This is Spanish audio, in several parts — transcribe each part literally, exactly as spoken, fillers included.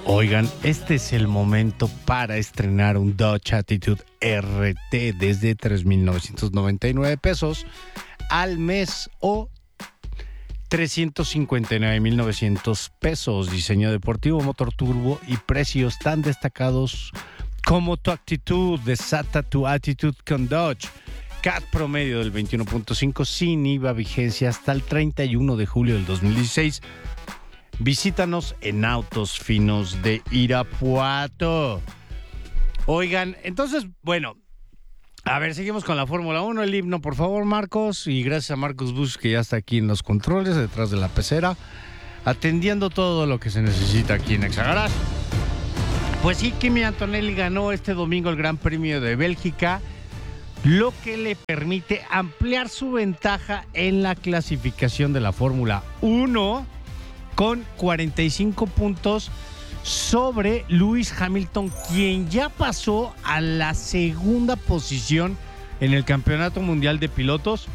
Oigan, este es el momento para estrenar un Dodge Attitude R T desde tres mil novecientos noventa y nueve pesos al mes o trescientos cincuenta y nueve mil novecientos pesos. Diseño deportivo, motor turbo y precios tan destacados como tu actitud. Desata tu attitude con Dodge. C A T promedio del veintiuno punto cinco sin I V A, vigencia hasta el treinta y uno de julio del dos mil dieciséis. Visítanos en Autos Finos de Irapuato. Oigan, entonces, bueno, a ver, seguimos con la Fórmula uno. El himno, por favor, Marcos. Y gracias a Marcos Bush, que ya está aquí en los controles, detrás de la pecera, atendiendo todo lo que se necesita aquí en Exagarage. Pues sí, Kimi Antonelli ganó este domingo el Gran Premio de Bélgica, lo que le permite ampliar su ventaja en la clasificación de la Fórmula uno con cuarenta y cinco puntos sobre Lewis Hamilton, quien ya pasó a la segunda posición en el Campeonato Mundial de Pilotos,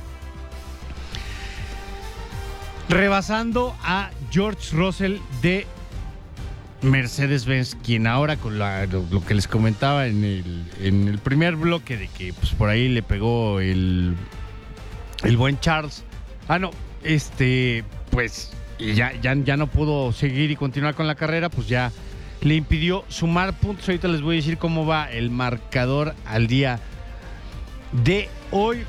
rebasando a George Russell de Mercedes-Benz, quien ahora con la, lo, lo que les comentaba en el, en el primer bloque de que pues por ahí le pegó el, el buen Charles. Ah, no, este, pues ya, ya, ya no pudo seguir y continuar con la carrera, pues ya le impidió sumar puntos. Ahorita les voy a decir cómo va el marcador al día de hoy.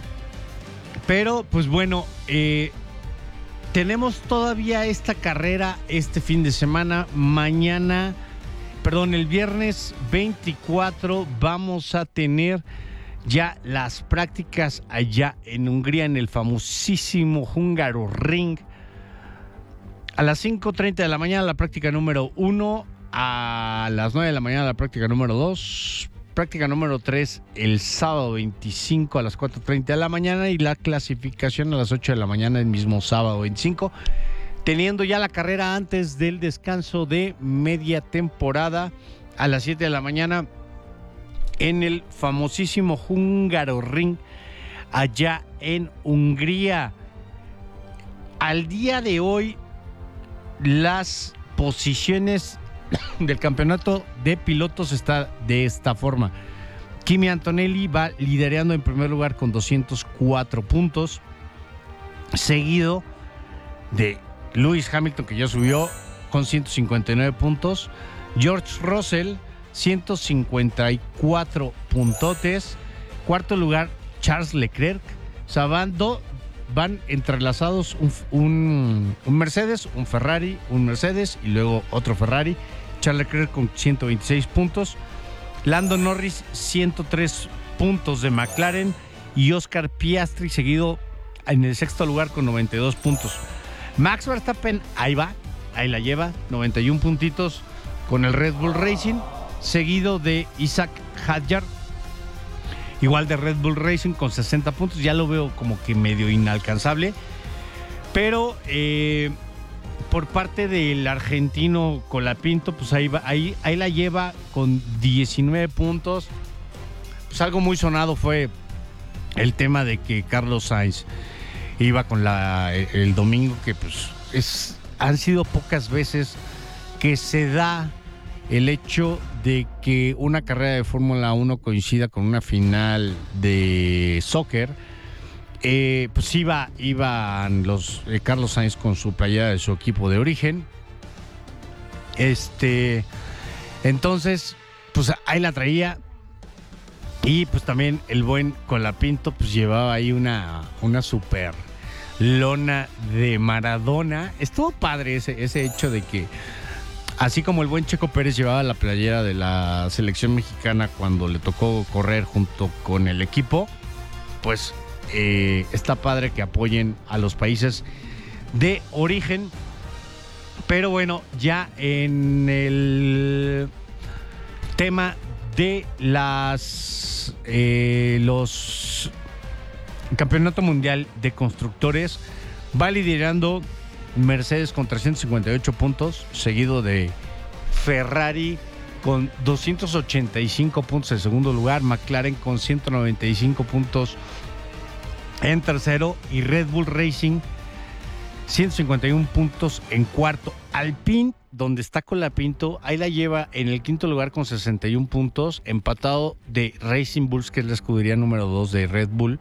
Pero, pues bueno, eh, tenemos todavía esta carrera este fin de semana. Mañana, perdón, el viernes veinticuatro vamos a tener ya las prácticas allá en Hungría, en el famosísimo Hungaroring. A las cinco treinta de la mañana la práctica número uno, a las nueve de la mañana la práctica número dos, práctica número tres el sábado veinticinco a las cuatro treinta de la mañana y la clasificación a las ocho de la mañana el mismo sábado veinticinco, teniendo ya la carrera antes del descanso de media temporada a las siete de la mañana en el famosísimo Hungaroring allá en Hungría. Al día de hoy, las posiciones del campeonato de pilotos está de esta forma. Kimi Antonelli va liderando en primer lugar con doscientos cuatro puntos, seguido de Lewis Hamilton, que ya subió con ciento cincuenta y nueve puntos, George Russell ciento cincuenta y cuatro puntotes, cuarto lugar Charles Leclerc, Sabando. Van entrelazados un, un, un Mercedes, un Ferrari, un Mercedes y luego otro Ferrari. Charles Leclerc con ciento veintiséis puntos. Lando Norris, ciento tres puntos de McLaren. Y Oscar Piastri, seguido en el sexto lugar con noventa y dos puntos. Max Verstappen, ahí va, ahí la lleva, noventa y un puntitos con el Red Bull Racing. Seguido de Isaac Hadjar, igual de Red Bull Racing con sesenta puntos. Ya lo veo como que medio inalcanzable. Pero eh, por parte del argentino Colapinto, pues ahí, va, ahí, ahí la lleva con diecinueve puntos. Pues algo muy sonado fue el tema de que Carlos Sainz iba con la el domingo, que pues es, han sido pocas veces que se da el hecho de que una carrera de Fórmula uno coincida con una final de soccer. Eh, pues iba, iban los eh, Carlos Sainz con su playera de su equipo de origen. Este, entonces, pues ahí la traía. Y pues también el buen Colapinto pues llevaba ahí una, una super lona de Maradona. Estuvo padre ese, ese hecho de que, así como el buen Checo Pérez llevaba la playera de la selección mexicana cuando le tocó correr junto con el equipo, pues eh, está padre que apoyen a los países de origen. Pero bueno, ya en el tema de las eh, los Campeonato Mundial de Constructores, va liderando Mercedes con trescientos cincuenta y ocho puntos, seguido de Ferrari con doscientos ochenta y cinco puntos en segundo lugar, McLaren con ciento noventa y cinco puntos en tercero y Red Bull Racing ciento cincuenta y uno puntos en cuarto. Alpine, donde está Colapinto, ahí la lleva en el quinto lugar con sesenta y uno puntos, empatado de Racing Bulls, que es la escudería número dos de Red Bull.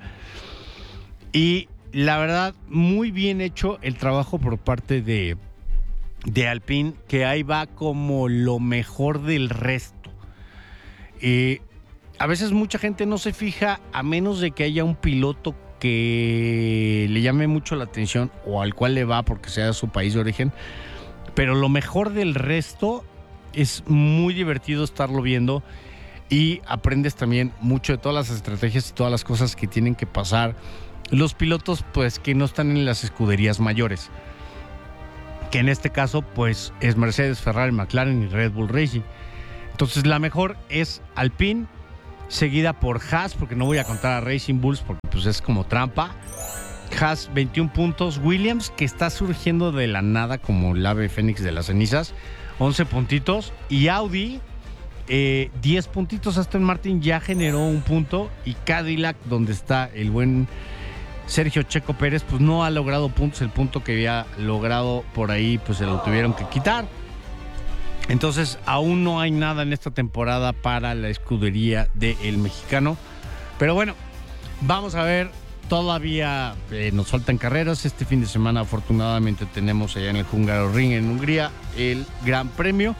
Y la verdad, muy bien hecho el trabajo por parte de, de Alpine, que ahí va como lo mejor del resto. Eh, a veces mucha gente no se fija, a menos de que haya un piloto que le llame mucho la atención o al cual le va porque sea de su país de origen, pero lo mejor del resto es muy divertido estarlo viendo y aprendes también mucho de todas las estrategias y todas las cosas que tienen que pasar los pilotos, pues, que no están en las escuderías mayores, que en este caso pues es Mercedes, Ferrari, McLaren y Red Bull Racing. Entonces la mejor es Alpine, seguida por Haas, porque no voy a contar a Racing Bulls porque pues es como trampa. Haas veintiún puntos, Williams, que está surgiendo de la nada como el ave fénix de las cenizas, once puntitos, y Audi eh, diez puntitos. Aston Martin ya generó un punto, y Cadillac, donde está el buen Sergio Checo Pérez, pues no ha logrado puntos. El punto que había logrado por ahí pues se lo tuvieron que quitar. Entonces aún no hay nada en esta temporada para la escudería del mexicano, pero bueno, vamos a ver. Todavía eh, nos faltan carreras. Este fin de semana afortunadamente tenemos allá en el Hungaroring en Hungría el Gran Premio.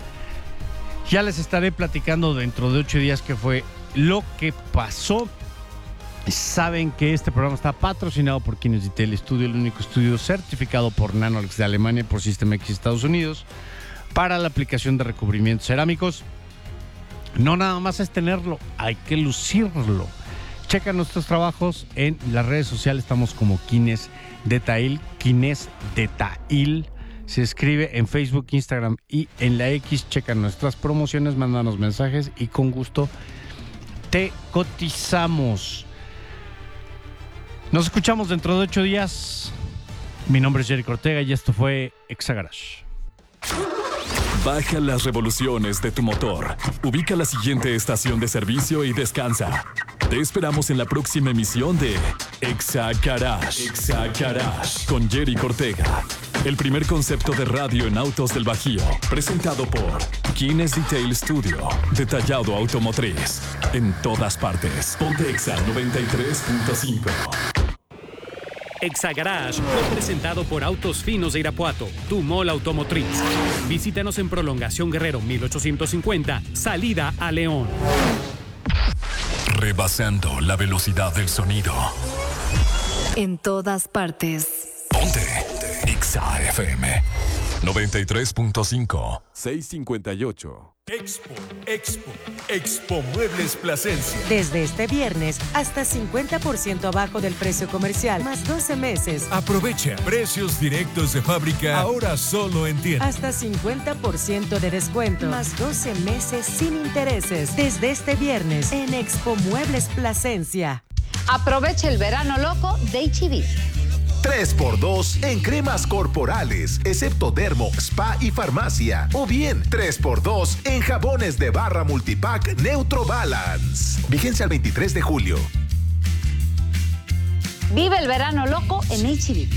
Ya les estaré platicando dentro de ocho días qué fue lo que pasó. Saben que este programa está patrocinado por Kines Detail Studio, el único estudio certificado por Nanolex de Alemania y por System X de Estados Unidos para la aplicación de recubrimientos cerámicos. No nada más es tenerlo, hay que lucirlo. Checa nuestros trabajos en las redes sociales, estamos como Kines Detail, Kines Detail. Se escribe en Facebook, Instagram y en la X. Checa nuestras promociones, mándanos mensajes y con gusto te cotizamos. Nos escuchamos dentro de ocho días. Mi nombre es Jerry Ortega y esto fue Exagarage. Baja las revoluciones de tu motor. Ubica la siguiente estación de servicio y descansa. Te esperamos en la próxima emisión de Exagarage. Exagarage con Jerry Ortega. El primer concepto de radio en autos del Bajío. Presentado por Kines Detail Studio. Detallado automotriz. En todas partes. Ponte Exa noventa y tres punto cinco. Exagarage fue presentado por Autos Finos de Irapuato, tu mall automotriz. Visítanos en Prolongación Guerrero mil ochocientos cincuenta, salida a León. Rebasando la velocidad del sonido. En todas partes. Ponte Exa F M noventa y tres punto cinco. seiscientos cincuenta y ocho. Expo, Expo, Expo Muebles Plasencia. Desde este viernes hasta cincuenta por ciento abajo del precio comercial, más doce meses. Aprovecha precios directos de fábrica, ahora solo en tienda. Hasta cincuenta por ciento de descuento, más doce meses sin intereses. Desde este viernes en Expo Muebles Plasencia. Aprovecha el verano loco de H E B. tres por dos en cremas corporales, excepto dermo, spa y farmacia. O bien tres por dos en jabones de barra multipack Neutro Balance. Vigencia al veintitrés de julio. Vive el verano loco en H E B.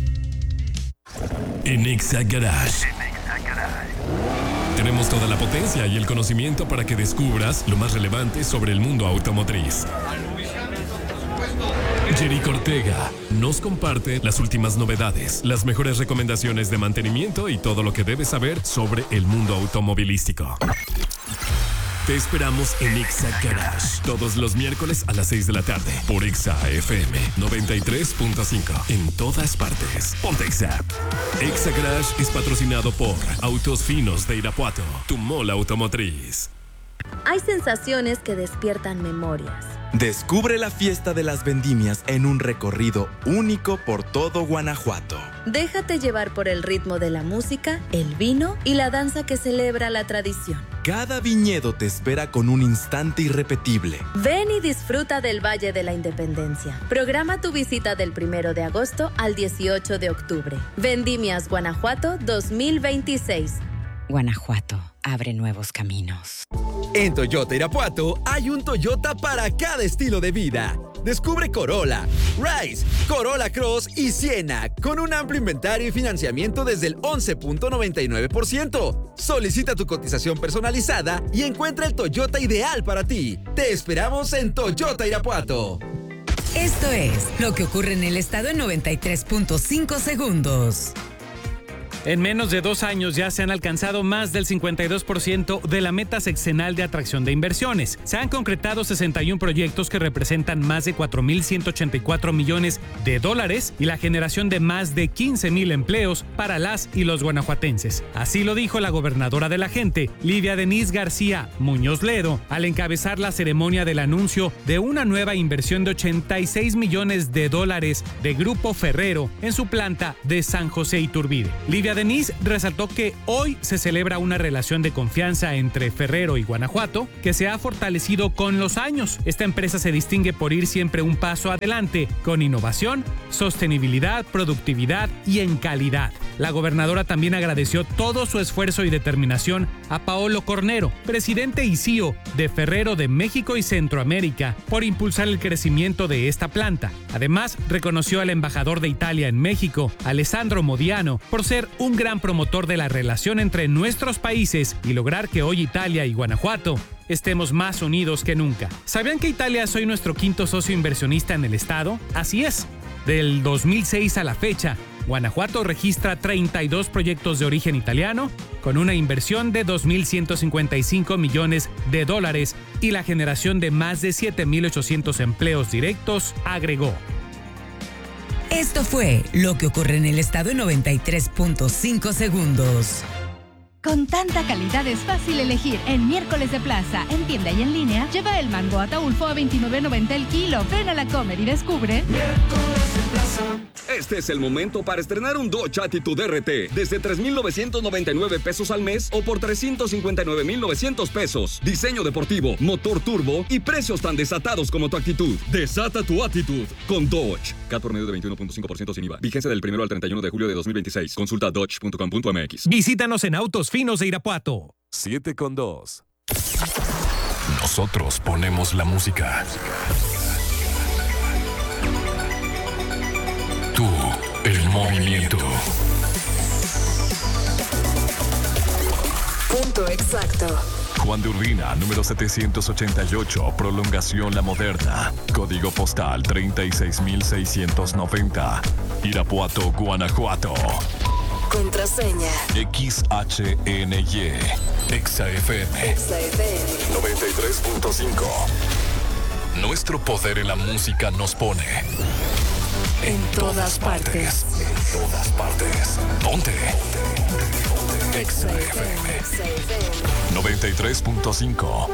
En Exagarage tenemos toda la potencia y el conocimiento para que descubras lo más relevante sobre el mundo automotriz. Jerry Ortega nos comparte las últimas novedades, las mejores recomendaciones de mantenimiento y todo lo que debes saber sobre el mundo automovilístico. Te esperamos en Exagarage todos los miércoles a las seis de la tarde por Exa F M noventa y tres punto cinco. En todas partes. Ponte Exa. Exagarage es patrocinado por Autos Finos de Irapuato, tu mall automotriz. Hay sensaciones que despiertan memorias. Descubre la fiesta de las vendimias en un recorrido único por todo Guanajuato. Déjate llevar por el ritmo de la música, el vino y la danza que celebra la tradición. Cada viñedo te espera con un instante irrepetible. Ven y disfruta del Valle de la Independencia. Programa tu visita del primero de agosto al dieciocho de octubre. Vendimias Guanajuato dos mil veintiséis. Guanajuato, abre nuevos caminos. En Toyota Irapuato hay un Toyota para cada estilo de vida. Descubre Corolla, Rise, Corolla Cross y Siena con un amplio inventario y financiamiento desde el once punto noventa y nueve por ciento. Solicita tu cotización personalizada y encuentra el Toyota ideal para ti. Te esperamos en Toyota Irapuato. Esto es lo que ocurre en el estado en noventa y tres punto cinco segundos. En menos de dos años ya se han alcanzado más del cincuenta y dos por ciento de la meta sexenal de atracción de inversiones. Se han concretado sesenta y uno proyectos que representan más de cuatro mil ciento ochenta y cuatro millones de dólares y la generación de más de quince mil empleos para las y los guanajuatenses. Así lo dijo la gobernadora de la gente, Lidia Denise García Muñoz Ledo, al encabezar la ceremonia del anuncio de una nueva inversión de ochenta y seis millones de dólares de Grupo Ferrero en su planta de San José Iturbide. Lidia Denise resaltó que hoy se celebra una relación de confianza entre Ferrero y Guanajuato que se ha fortalecido con los años. Esta empresa se distingue por ir siempre un paso adelante con innovación, sostenibilidad, productividad y en calidad. La gobernadora también agradeció todo su esfuerzo y determinación a Paolo Cornero, presidente y C E O de Ferrero de México y Centroamérica, por impulsar el crecimiento de esta planta. Además, reconoció al embajador de Italia en México, Alessandro Modiano, por ser un gran promotor de la relación entre nuestros países y lograr que hoy Italia y Guanajuato estemos más unidos que nunca. ¿Sabían que Italia es hoy nuestro quinto socio inversionista en el estado? Así es. Del dos mil seis a la fecha, Guanajuato registra treinta y dos proyectos de origen italiano con una inversión de dos mil ciento cincuenta y cinco millones de dólares y la generación de más de siete mil ochocientos empleos directos, agregó. Esto fue lo que ocurre en el estado en noventa y tres punto cinco segundos. Con tanta calidad es fácil elegir. En Miércoles de Plaza, en tienda y en línea, lleva el mango Ataulfo a veintinueve noventa el kilo. Ven a la Comer y descubre. Miércoles de Plaza. Este es el momento para estrenar un Dodge Attitude R T desde tres mil novecientos noventa y nueve pesos al mes o por trescientos cincuenta y nueve mil novecientos pesos. Diseño deportivo, motor turbo y precios tan desatados como tu actitud. Desata tu Attitude con Dodge. C A T promedio de veintiuno punto cinco por ciento sin I V A. Vigencia del primero al treinta y uno de julio de dos mil veintiséis. Consulta dodge punto com punto m x. Visítanos en Autos Finos de Irapuato. siete con dos. Nosotros ponemos la música. Tú, el movimiento. Punto exacto. Juan de Urbina, número setecientos ochenta y ocho, Prolongación La Moderna. Código postal treinta y seis mil seiscientos noventa. Irapuato, Guanajuato. Contraseña. X H N Y. Exa F M. Exa F M. noventa y tres punto cinco. Nuestro poder en la música nos pone en, en todas, todas partes. partes. En todas partes. Ponte. Exa F M. noventa y tres punto cinco.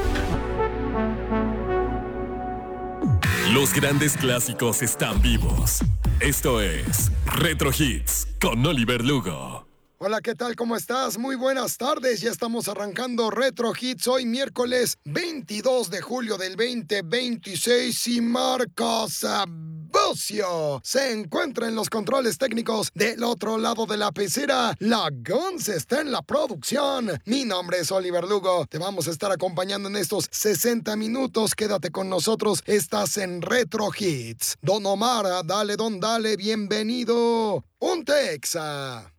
Los grandes clásicos están vivos. Esto es Retro Hits con Oliver Lugo. Hola, ¿qué tal? ¿Cómo estás? Muy buenas tardes. Ya estamos arrancando Retro Hits hoy miércoles veintidós de julio del veinte veintiséis y Marcos Bucio se encuentra en los controles técnicos del otro lado de la pecera. La Guns está en la producción. Mi nombre es Oliver Lugo. Te vamos a estar acompañando en estos sesenta minutos. Quédate con nosotros. Estás en Retro Hits. Don Omar, dale, don, dale, bienvenido. Un Texa.